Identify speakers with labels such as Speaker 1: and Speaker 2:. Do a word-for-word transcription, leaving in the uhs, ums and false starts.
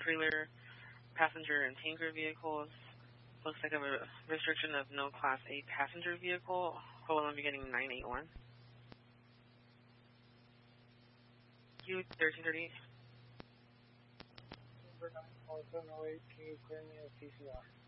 Speaker 1: trailer, passenger, and tanker vehicles. Looks like I have a restriction of no Class A passenger vehicle. Hold on, I'm getting nine eight one. Q thirteen thirty-eight.
Speaker 2: Number nine four seven oh eight, can you clear me a P C R?